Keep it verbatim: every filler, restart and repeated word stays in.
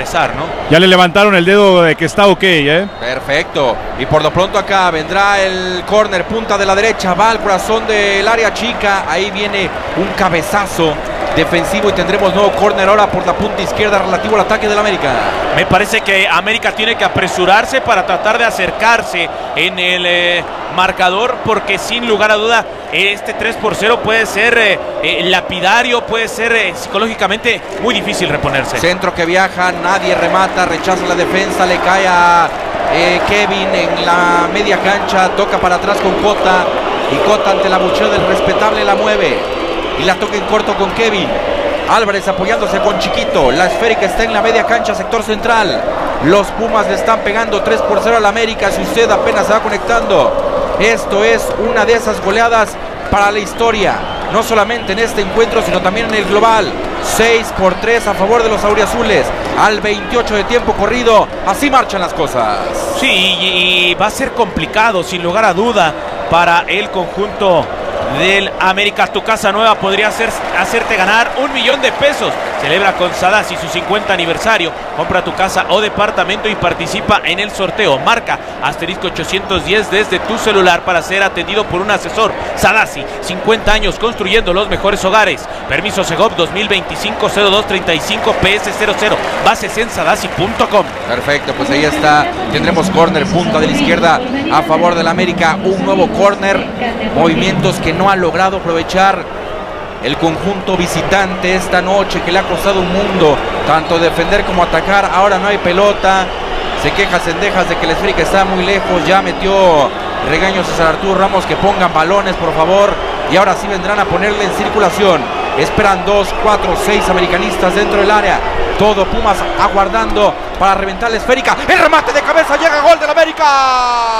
empezar, ¿no? Ya le levantaron el dedo de que está ok, ¿eh? Perfecto. Y por lo pronto acá vendrá el córner, punta de la derecha, va al corazón del área chica. Ahí viene un cabezazo defensivo y tendremos nuevo córner ahora por la punta izquierda relativo al ataque del América. Me parece que América tiene que apresurarse para tratar de acercarse en el eh, marcador, porque sin lugar a duda este tres por cero puede ser eh, eh, lapidario, puede ser eh, psicológicamente muy difícil reponerse. Centro que viaja, nadie remata, rechaza la defensa, le cae a eh, Kevin en la media cancha, toca para atrás con Cota y Cota ante la bucheo del respetable la mueve y la toca en corto con Kevin. Álvarez apoyándose con Chiquito, la esférica está en la media cancha, sector central. Los Pumas le están pegando tres por cero al América, si usted apenas se va conectando. Esto es una de esas goleadas para la historia, no solamente en este encuentro, sino también en el global. seis por tres a favor de los auriazules, al veintiocho de tiempo corrido. Así marchan las cosas. Sí, y, y va a ser complicado, sin lugar a duda, para el conjunto del América. Tu casa nueva podría hacer, hacerte ganar un millón de pesos. Celebra con Sadasi su cincuenta aniversario. Compra tu casa o departamento y participa en el sorteo. Marca asterisco ochocientos diez desde tu celular para ser atendido por un asesor. Sadasi, cincuenta años construyendo los mejores hogares. Permiso Segov dos mil veinticinco cero dos treinta y cinco P S cero cero. Bases en sadasi punto com. Perfecto, pues ahí está. Tendremos córner, punta de la izquierda a favor del América. Un nuevo córner. Movimientos que no ha logrado aprovechar el conjunto visitante esta noche, que le ha costado un mundo tanto defender como atacar. Ahora no hay pelota, se queja Cendejas de que la esférica está muy lejos. Ya metió regaños a César Arturo Ramos que pongan balones por favor, y ahora sí vendrán a ponerle en circulación. Esperan dos, cuatro, seis americanistas dentro del área. Todo Pumas aguardando para reventar la esférica. El remate de cabeza, llega gol del América.